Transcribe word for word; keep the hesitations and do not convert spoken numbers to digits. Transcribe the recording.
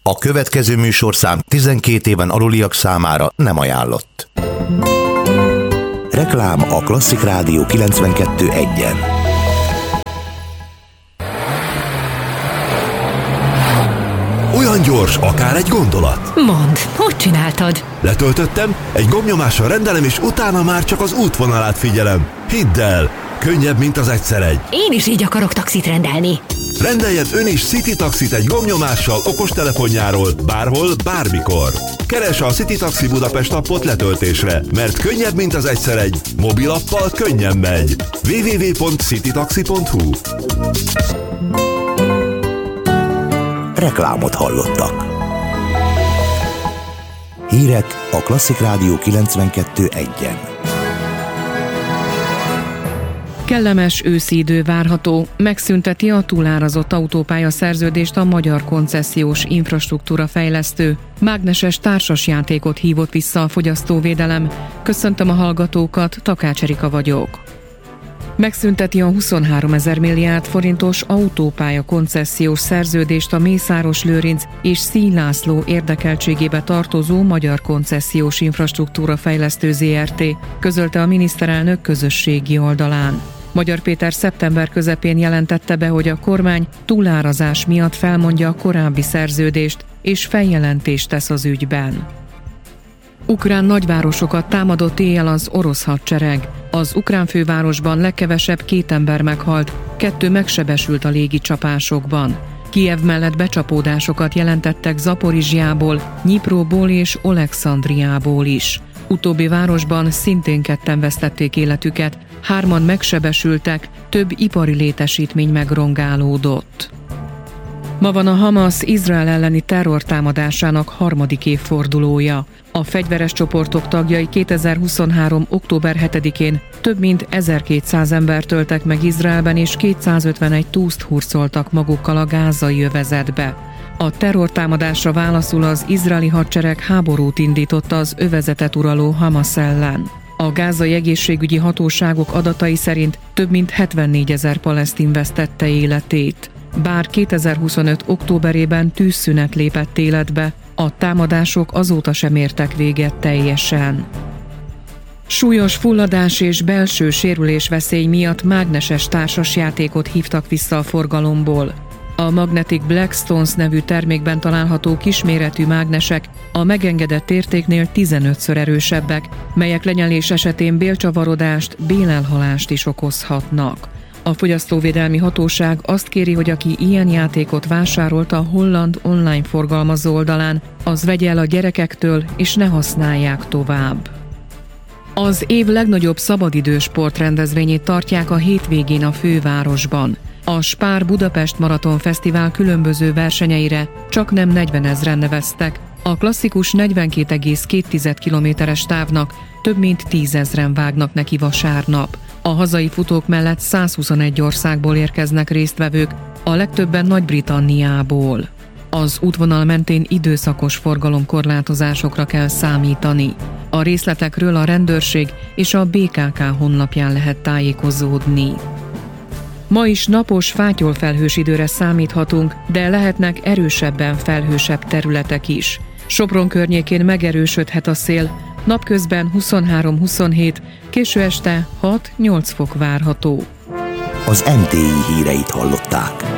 A következő műsorszám tizenkét éven aluliak számára nem ajánlott. Reklám a Klasszik Rádió kilencvenkettő egyen. Olyan gyors, akár egy gondolat. Mondd, hogy csináltad? Letöltöttem, egy gombnyomással rendelem, és utána már csak az útvonalát figyelem. Hidd el, könnyebb, mint az egyszer egy. Én is így akarok taxit rendelni. Rendeljen ön is City Taxit egy gombnyomással okostelefonjáról, bárhol, bármikor. Keresse a City Taxi Budapest appot letöltésre, mert könnyebb, mint az egyszer egy. Mobilappal könnyen megy. double-u double-u double-u pont citytaxi pont hu. Reklámot hallottak. Hírek a Klasszik Rádió kilencvenkettő egyen. Kellemes őszi idő várható, megszünteti a túlárazott autópálya szerződést a Magyar Koncesziós Infrastruktúra Fejlesztő. Mágneses társasjátékot hívott vissza a fogyasztóvédelem. Köszöntöm a hallgatókat, Takács Erika vagyok. Megszünteti a huszonháromezer milliárd forintos autópálya koncesziós szerződést a Mészáros-Lőrinc és Szíj László érdekeltségébe tartozó Magyar Koncesziós Infrastruktúra Fejlesztő zé er té, közölte a miniszterelnök közösségi oldalán. Magyar Péter szeptember közepén jelentette be, hogy a kormány túlárazás miatt felmondja a korábbi szerződést és feljelentést tesz az ügyben. Ukrán nagyvárosokat támadott éjjel az orosz hadsereg. Az ukrán fővárosban legkevesebb két ember meghalt, kettő megsebesült a légi csapásokban. Kijev mellett becsapódásokat jelentettek Zaporizsjából, Nyipróból és Olekszandriából is. Utóbbi városban szintén ketten vesztették életüket, hárman megsebesültek, több ipari létesítmény megrongálódott. Ma van a Hamas Izrael elleni terrortámadásának harmadik évfordulója. A fegyveres csoportok tagjai kétezer-huszonhárom. október hetedikén több mint ezerkétszáz embert öltek meg Izraelben, és kétszázötvenegy túszt hurcoltak magukkal a gázai övezetbe. A terrortámadásra válaszul az izraeli hadsereg háborút indított az övezetet uraló Hamas ellen. A gázai egészségügyi hatóságok adatai szerint több mint hetvennégyezer palesztin vesztette életét. Bár kétezer-huszonöt. októberében tűzszünet lépett életbe, a támadások azóta sem értek véget teljesen. Súlyos fulladás és belső sérülés veszély miatt mágneses társasjátékot hívtak vissza a forgalomból. A Magnetic Blackstones nevű termékben található kisméretű mágnesek a megengedett értéknél tizenötször erősebbek, melyek lenyelés esetén bélcsavarodást, bélelhalást is okozhatnak. A fogyasztóvédelmi hatóság azt kéri, hogy aki ilyen játékot vásárolt a holland online forgalmazó oldalán, az vegye el a gyerekektől és ne használják tovább. Az év legnagyobb szabadidős sportrendezvényét tartják a hétvégén a fővárosban. A Spár Budapest Maraton Fesztivál különböző versenyeire csaknem negyvenezren neveztek, a klasszikus negyvenkét egész két kilométeres távnak több mint tízezren vágnak neki vasárnap. A hazai futók mellett százhuszonegy országból érkeznek résztvevők, a legtöbben Nagy-Britanniából. Az útvonal mentén időszakos forgalomkorlátozásokra kell számítani. A részletekről a rendőrség és a bé ká ká honlapján lehet tájékozódni. Ma is napos, fátyolfelhős időre számíthatunk, de lehetnek erősebben felhősebb területek is. Sopron környékén megerősödhet a szél, napközben huszonhárom-huszonhét, késő este hat-nyolc fok várható. Az em té i híreit hallották.